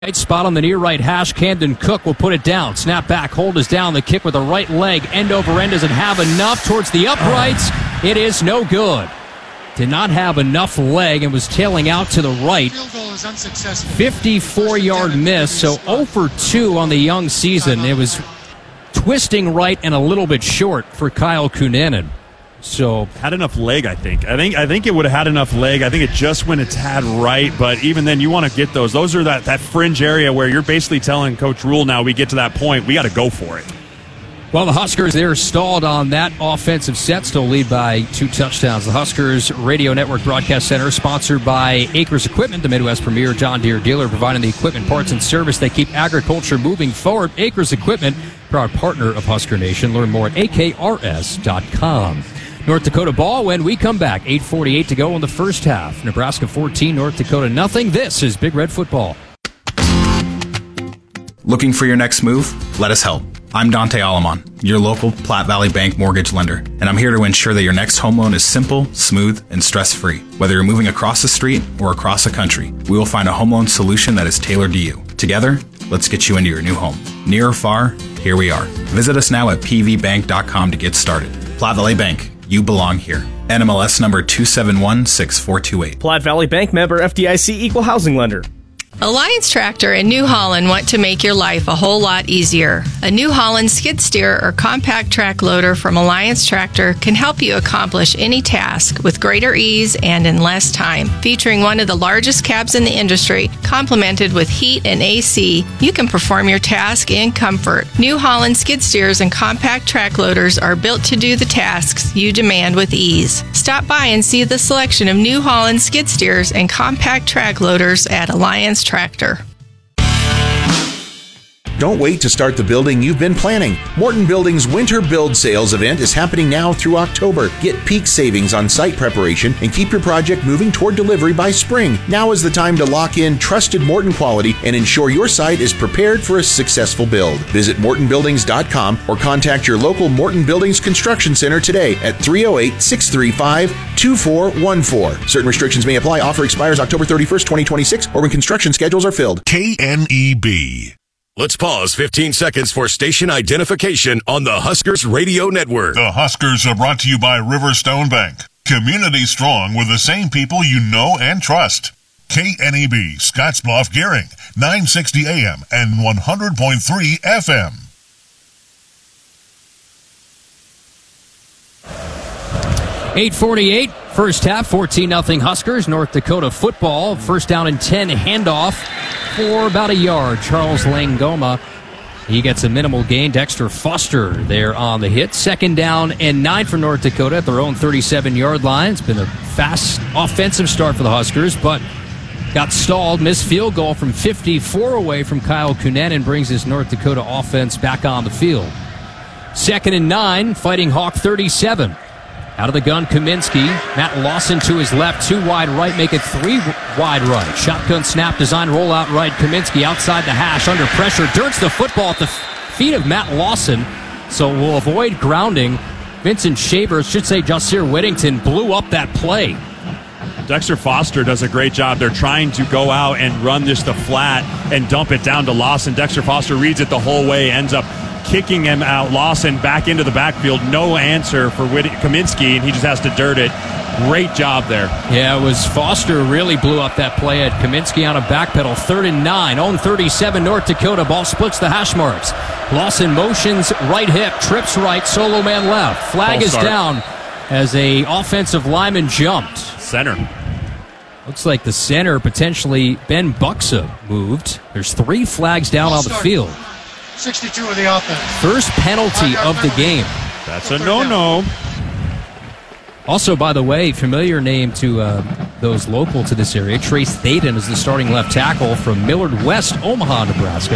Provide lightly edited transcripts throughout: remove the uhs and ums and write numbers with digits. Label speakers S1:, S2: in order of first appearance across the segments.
S1: Right spot on the near right hash. Camden Cook will put it down. Snap back. Hold is down. The kick with the right leg. End over end. Doesn't have enough towards the uprights. It is no good. Did not have enough leg and was tailing out to the right.
S2: Field goal is unsuccessful.
S1: 54-yard miss. So 0 for 2 on the young season. It was twisting right and a little bit short for Kyle Kunanen. So
S3: had enough leg, I think. I think it would have had enough leg. I think it just went a tad right, but even then you want to get those. Those are that fringe area where you're basically telling Coach Rule now we get to that point, we got to go for it.
S1: Well, the Huskers, they're stalled on that offensive set, still lead by 2 touchdowns. The Huskers Radio Network Broadcast Center, sponsored by Acres Equipment, the Midwest premier John Deere dealer, providing the equipment, parts, and service that keep agriculture moving forward. Acres Equipment, proud partner of Husker Nation. Learn more at akrs.com. North Dakota ball when we come back. 8:48 to go in the first half. Nebraska 14, North Dakota nothing. This is Big Red Football.
S4: Looking for your next move? Let us help. I'm Dante Alamon, your local Platte Valley Bank mortgage lender, and I'm here to ensure that your next home loan is simple, smooth, and stress-free. Whether you're moving across the street or across the country, we will find a home loan solution that is tailored to you. Together, let's get you into your new home. Near or far, here we are. Visit us now at pvbank.com to get started. Platte Valley Bank. You belong here. NMLS number 2716428.
S5: Platte Valley Bank member FDIC equal housing lender.
S6: Alliance Tractor in New Holland want to make your life a whole lot easier. A New Holland skid steer or compact track loader from Alliance Tractor can help you accomplish any task with greater ease and in less time. Featuring one of the largest cabs in the industry, complemented with heat and AC, you can perform your task in comfort. New Holland skid steers and compact track loaders are built to do the tasks you demand with ease. Stop by and see the selection of New Holland skid steers and compact track loaders at Alliance Tractor.
S7: Don't wait to start the building you've been planning. Morton Building's Winter Build Sales event is happening now through October. Get peak savings on site preparation and keep your project moving toward delivery by spring. Now is the time to lock in trusted Morton quality and ensure your site is prepared for a successful build. Visit mortonbuildings.com or contact your local Morton Buildings Construction Center today at 308-635-2414. Certain restrictions may apply. Offer expires October 31st, 2026 or when construction schedules are filled.
S8: KNEB. Let's pause 15 seconds for station identification on the Huskers Radio Network.
S9: The Huskers are brought to you by Riverstone Bank. Community strong with the same people you know and trust. KNEB, Scottsbluff, Gearing, 960 AM and 100.3 FM.
S1: .848, first half, 14-0 Huskers. North Dakota football. First down and 10, handoff for about a yard. Charles Langoma, he gets a minimal gain. Dexter Foster there on the hit. Second down and 9 for North Dakota at their own 37-yard line. It's been a fast offensive start for the Huskers, but got stalled. Missed field goal from 54 away from Kyle Kunanen brings his North Dakota offense back on the field. Second and 9, Fighting Hawk 37. Out of the gun, Kaminsky. Matt Lawson to his left, 2 wide right, make it 3 wide right. Shotgun snap, design, roll out right. Kaminsky outside the hash, under pressure. Dirts the football at the feet of Matt Lawson, so will avoid grounding. Vincent Shaver, should say Jasir Whittington, blew up that play.
S3: Dexter Foster does a great job. They're trying to go out and run just the flat and dump it down to Lawson. Dexter Foster reads it the whole way, ends up kicking him out. Lawson back into the backfield. No answer for Kaminsky, and he just has to dirt it. Great job there. Yeah, it was Foster really blew up that play at Kaminsky on a backpedal. 3rd and 9. Own 37 North Dakota. Ball splits the hash marks. Lawson motions right hip, trips right, solo man left. Flag is down as a offensive lineman jumped. Center. Looks like the center, potentially Ben Buxa, moved. There's 3 flags down on the field.
S2: 62 of the offense.
S1: First penalty of the game.
S3: That's a no-no.
S1: Also, by the way, familiar name to those local to this area. Trace Thaden is the starting left tackle from Millard West, Omaha, Nebraska.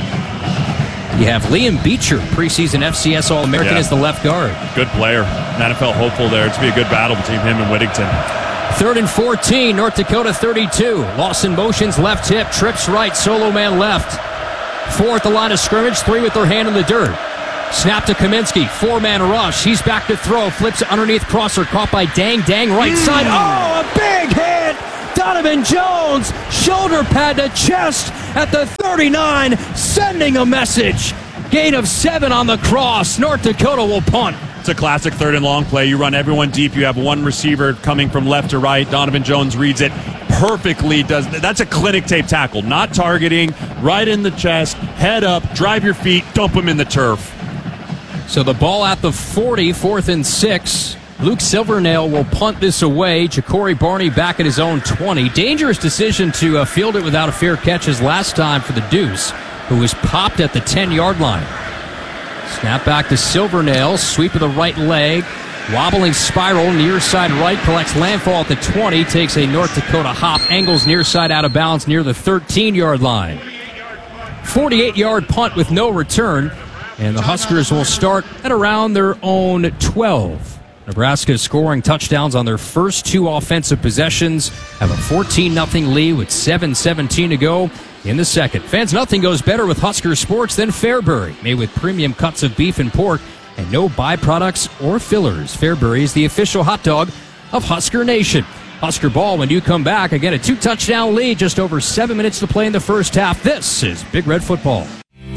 S1: You have Liam Beecher, preseason FCS All-American, as the left guard.
S3: Good player. NFL hopeful there. It's be a good battle between him and Whittington.
S1: 3rd and 14, North Dakota 32. Lawson motions left hip, trips right, solo man left. 4 at the line of scrimmage, 3 with their hand in the dirt. Snap to Kaminsky, 4-man rush. He's back to throw, flips it underneath crosser, caught by Dang right side. Oh, a big hit! Donovan Jones, shoulder pad to chest, at the 39, sending a message. Gain of 7 on the cross. North Dakota will punt.
S3: It's a classic 3rd and long play. You run everyone deep. You have one receiver coming from left to right. Donovan Jones reads it perfectly. That's a clinic tape tackle. Not targeting, right in the chest, head up, drive your feet, dump them in the turf.
S1: So the ball at the 40, 4th and 6. Luke Silvernail will punt this away. Ja'Cory Barney back at his own 20. Dangerous decision to field it without a fair catch as last time for the Deuce, who was popped at the 10-yard line. Snap back to Silvernail. Sweep of the right leg. Wobbling spiral near side right. Collects landfall at the 20. Takes a North Dakota hop. Angles near side out of bounds near the 13-yard line. 48-yard punt with no return. And the Huskers will start at around their own 12. Nebraska is scoring touchdowns on their first 2 offensive possessions. Have a 14-0 lead with 7:17 to go in the second. Fans, nothing goes better with Husker Sports than Fairbury, made with premium cuts of beef and pork and no byproducts or fillers. Fairbury is the official hot dog of Husker Nation. Husker ball when you come back. Again, a 2-touchdown lead, just over 7 minutes to play in the first half. This is Big Red Football.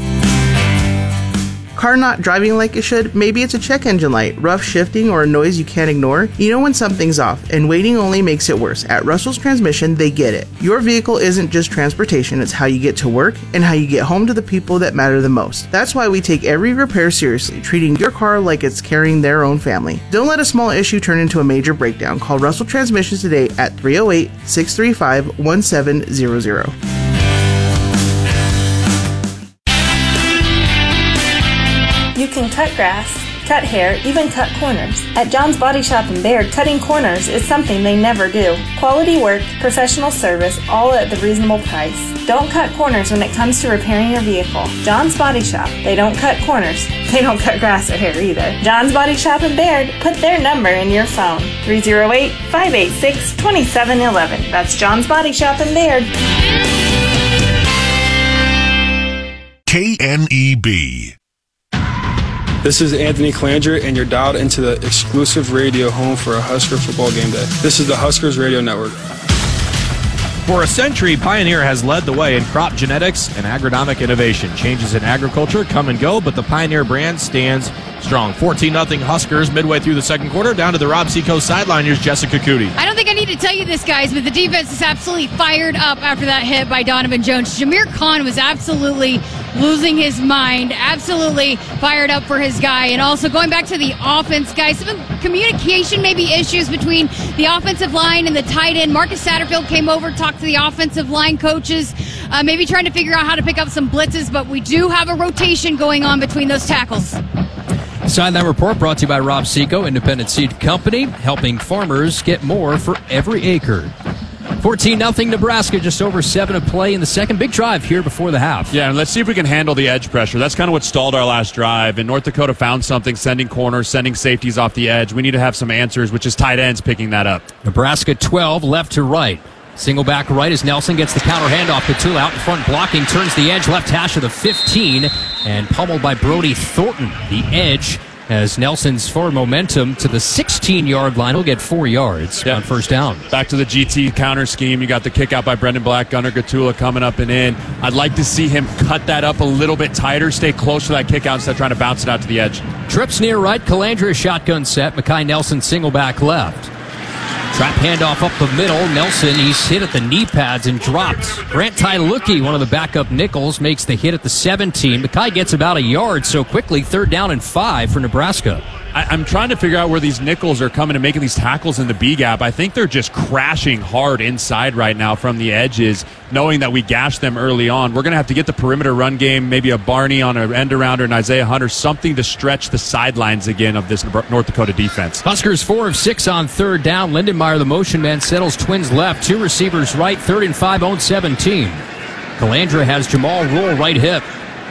S10: Car not driving like it should? Maybe it's a check engine light, rough shifting, or a noise you can't ignore? You know when something's off, and waiting only makes it worse. At Russell's Transmission, they get it. Your vehicle isn't just transportation, it's how you get to work and how you get home to the people that matter the most. That's why we take every repair seriously, treating your car like it's carrying their own family. Don't let a small issue turn into a major breakdown. Call Russell Transmissions today at 308-635-1700.
S11: You can cut grass, cut hair, even cut corners. At John's Body Shop in Baird, cutting corners is something they never do. Quality work, professional service, all at the reasonable price. Don't cut corners when it comes to repairing your vehicle. John's Body Shop. They don't cut corners. They don't cut grass or hair either. John's Body Shop in Baird. Put their number in your phone. 308-586-2711. That's John's Body Shop in Baird.
S9: KNEB.
S12: This is Anthony Calanger, and you're dialed into the exclusive radio home for a Husker football game day. This is the Huskers Radio Network.
S13: For a century, Pioneer has led the way in crop genetics and agronomic innovation. Changes in agriculture come and go, but the Pioneer brand stands strong. 14-0 Huskers midway through the second quarter. Down to the Rob Seacoast sideline. Here's Jessica Cootie.
S14: I don't think I need to tell you this, guys, but the defense is absolutely fired up after that hit by Donovan Jones. Jameer Khan was absolutely losing his mind, absolutely fired up for his guy. And also going back to the offense, guys, some communication maybe issues between the offensive line and the tight end. Marcus Satterfield came over, talked to the offensive line coaches, maybe trying to figure out how to pick up some blitzes, but we do have a rotation going on between those tackles.
S1: Sideline Report brought to you by Rob Seco, Independent Seed Company, helping farmers get more for every acre. 14-0 Nebraska, just over 7 to play in the second. Big drive here before the half.
S3: Yeah, and let's see if we can handle the edge pressure. That's kind of what stalled our last drive. And North Dakota found something, sending corners, sending safeties off the edge. We need to have some answers, which is tight ends picking that up.
S1: Nebraska 12, left to right. Single back right as Nelson gets the counter handoff. Petula out in front blocking, turns the edge, left hash of the 15, and pummeled by Brody Thornton. The edge as Nelson's forward momentum to the 16-yard line. He'll get 4 yards on first down.
S3: Back to the GT counter scheme. You got the kick out by Brendan Black, Gunnar Gatula coming up and in. I'd like to see him cut that up a little bit tighter, stay close to that kick out instead of trying to bounce it out to the edge.
S1: Trips near right, Calandra shotgun set, Makai Nelson single back left. Trap handoff up the middle. Nelson, he's hit at the knee pads and dropped. Grant Tyluki, one of the backup nickels, makes the hit at the 17. Makai gets about a yard so quickly. 3rd down and 5 for Nebraska.
S3: I'm trying to figure out where these nickels are coming and making these tackles in the B gap. I think they're just crashing hard inside right now from the edges, knowing that we gashed them early on. We're going to have to get the perimeter run game, maybe a Barney on an end around or an Isaiah Hunter, something to stretch the sidelines again of this North Dakota defense.
S1: Huskers 4 of 6 on 3rd down. Lindenmeyer, the motion man, settles twins left. 2 receivers right. 3rd and 5, own 17. Calandra has Jamal roll right hip.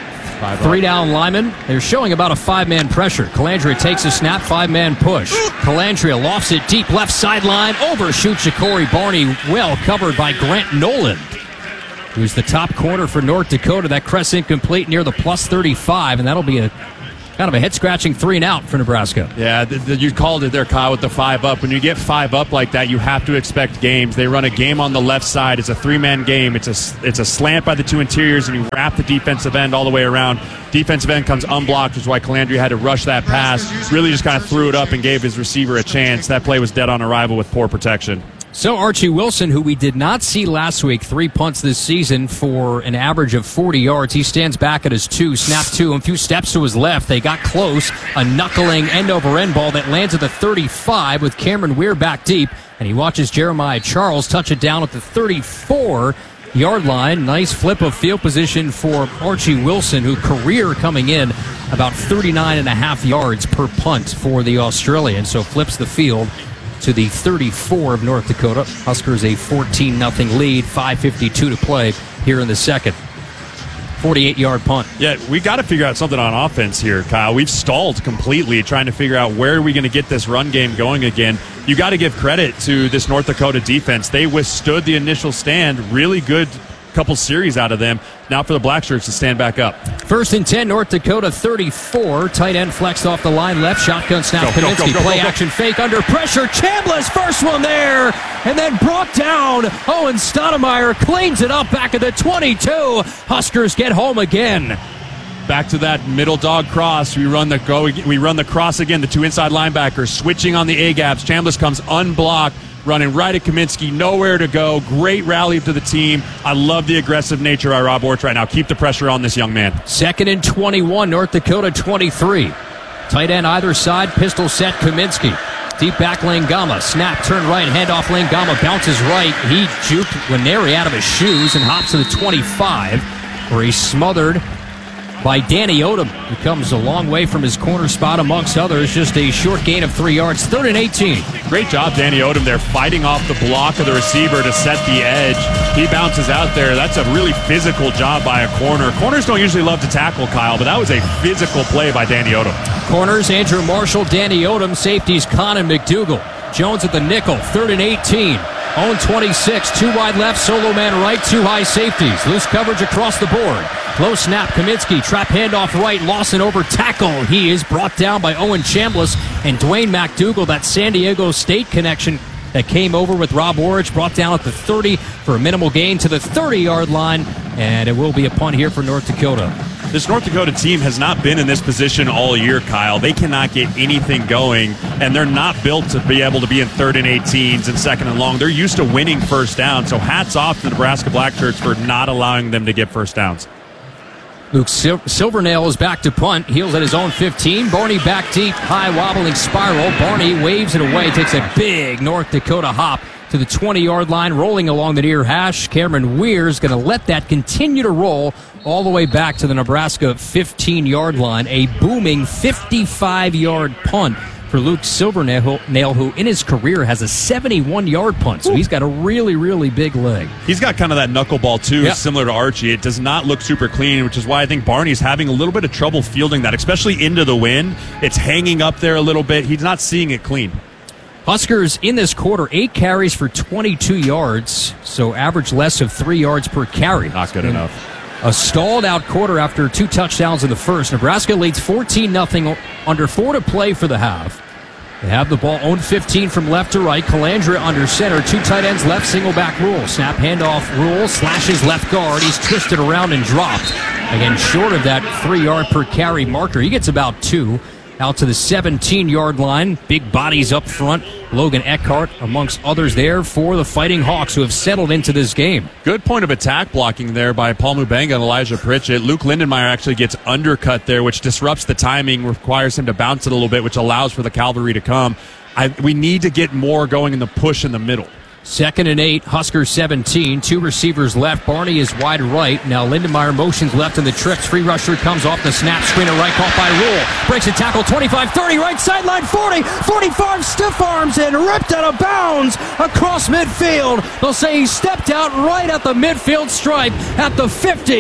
S1: 3 down linemen. They're showing about a 5-man pressure. Calandria takes a snap, 5-man push. Calandria lofts it deep left sideline. Overshoots Ja'Cory Barney. Well covered by Grant Nolan, who's the top corner for North Dakota. That crest incomplete near the plus 35, and that'll be a Kind of a head-scratching 3-and-out for Nebraska.
S3: Yeah, you called it there, Kyle, with the 5-up. When you get 5-up like that, you have to expect games. They run a game on the left side. It's a 3-man game. It's a slant by the two interiors, and you wrap the defensive end all the way around. Defensive end comes unblocked, which is why Calandria had to rush that pass. Really just kind of threw it up and gave his receiver a chance. That play was dead on arrival with poor protection.
S1: So Archie Wilson, who we did not see last week, 3 punts this season for an average of 40 yards. He stands back at his 2, snap 2, and a few steps to his left. They got close. A knuckling end-over-end ball that lands at the 35 with Cameron Weir back deep. And he watches Jeremiah Charles touch it down at the 34-yard line. Nice flip of field position for Archie Wilson, who career coming in about 39.5 yards per punt for the Australian. So flips the field to the 34 of North Dakota. Huskers a 14-0 lead, 5:52 to play here in the second. 48-yard punt.
S3: Yeah, we got to figure out something on offense here, Kyle. We've stalled completely trying to figure out where are we going to get this run game going again. You got to give credit to this North Dakota defense. They withstood the initial stand. Really good couple series out of them. Now for the Black Shirts to stand back up.
S1: 1st and 10, North Dakota 34. Tight end flexed off the line left. Shotgun snap. Kaminsky play action fake under pressure. Chambliss first one there. And then brought down. Owen Stoudemire cleans it up back at the 22. Huskers get home again.
S3: Back to that middle dog cross. We run the cross again. The two inside linebackers switching on the A-gaps. Chambliss comes unblocked. Running right at Kaminsky, nowhere to go. Great rally to the team. I love the aggressive nature by Rob Orch right now. Keep the pressure on this young man.
S1: 2nd and 21, North Dakota 23. Tight end either side, pistol set Kaminsky. Deep back Langama, snap, turn right, handoff Langama, bounces right. He juked Nwaneri out of his shoes and hops to the 25, where he's smothered by Danny Odom, who comes a long way from his corner spot amongst others. Just a short gain of 3 yards. 3rd and 18.
S3: Great job, Danny Odom there, fighting off the block of the receiver to set the edge. He bounces out there. That's a really physical job by a corner. Corners don't usually love to tackle, Kyle, but that was a physical play by Danny Odom.
S1: Corners, Andrew Marshall, Danny Odom. Safeties, Conn and McDougal. Jones at the nickel. 3rd and 18. Own 26, 2 wide left, solo man right, 2 high safeties. Loose coverage across the board. Low snap, Kaminsky, trap handoff right, Lawson over tackle. He is brought down by Owen Chambliss and Dwayne McDougal, that San Diego State connection that came over with Rob Orich, brought down at the 30 for a minimal gain to the 30-yard line, and it will be a punt here for North Dakota.
S3: This North Dakota team has not been in this position all year, Kyle. They cannot get anything going, and they're not built to be able to be in 3rd and 18s and 2nd and long. They're used to winning first down, so hats off to the Nebraska Black Shirts for not allowing them to get first downs.
S1: Luke Silvernail is back to punt. Heels at his own 15. Barney back deep, high wobbling spiral. Barney waves it away, takes a big North Dakota hop to the 20-yard line, rolling along the near hash. Cameron Weir is going to let that continue to roll all the way back to the Nebraska 15-yard line. A booming 55-yard punt for Luke Silvernail, who in his career has a 71-yard punt. So he's got a really, really big leg.
S3: He's got kind of that knuckleball, too,
S1: yep,
S3: similar to Archie. It does not look super clean, which is why I think Barney's having a little bit of trouble fielding that, especially into the wind. It's hanging up there a little bit. He's not seeing it clean.
S1: Huskers in this quarter, 8 carries for 22 yards, so average less of 3 yards per carry.
S3: Not good enough.
S1: A stalled out quarter after 2 touchdowns in the first. Nebraska leads 14-0, under 4 to play for the half. They have the ball, owned 15 from left to right. Calandria under center, 2 tight ends left, single back Rule. Snap handoff, Rule slashes left guard. He's twisted around and dropped. Again, short of that 3 yard per carry marker. He gets about 2. Out to the 17-yard line. Big bodies up front. Logan Eckhart amongst others there for the Fighting Hawks, who have settled into this game.
S3: Good point of attack blocking there by Paul Mubenga and Elijah Pritchett. Luke Lindenmeyer actually gets undercut there, which disrupts the timing, requires him to bounce it a little bit, which allows for the cavalry to come. We need to get more going in the push in the middle.
S1: 2nd and 8, Huskers 17, 2 receivers left. Barney is wide right. Now Lindenmeyer motions left in the trips. Free rusher comes off the snap. Screener right, caught by Rule. Breaks a tackle, 25, 30, right sideline, 40, 45, stiff arms and ripped out of bounds across midfield. They'll say he stepped out right at the midfield stripe at the 50.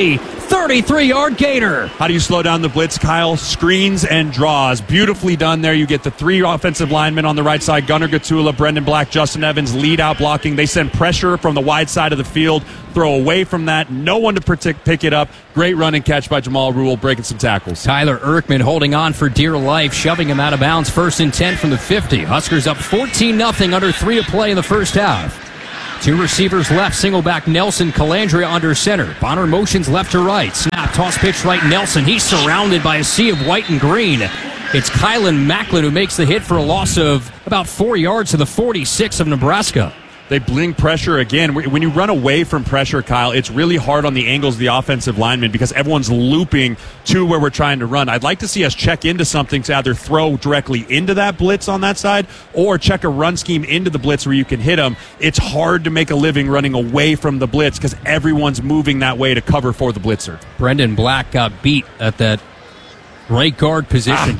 S1: 33-yard gainer.
S3: How do you slow down the blitz, Kyle? Screens and draws. Beautifully done there. You get the 3 offensive linemen on the right side, Gunnar Gatula, Brendan Black, Justin Evans, lead out blocking. They send pressure from the wide side of the field, throw away from that. No one to pick it up. Great run and catch by Jamal Rule, breaking some tackles.
S1: Tyler Erkman holding on for dear life, shoving him out of bounds. 1st and 10 from the 50. Huskers up 14-0, under 3 to play in the first half. 2 receivers left, single back Nelson, Calandria under center. Bonner motions left to right. Snap, toss pitch right, Nelson. He's surrounded by a sea of white and green. It's Kylan Macklin who makes the hit for a loss of about 4 yards to the 46 of Nebraska.
S3: They bling pressure again. When you run away from pressure, Kyle, it's really hard on the angles of the offensive linemen because everyone's looping to where we're trying to run. I'd like to see us check into something to either throw directly into that blitz on that side or check a run scheme into the blitz where you can hit them. It's hard to make a living running away from the blitz because everyone's moving that way to cover for the blitzer.
S1: Brendan Black got beat at that right guard position.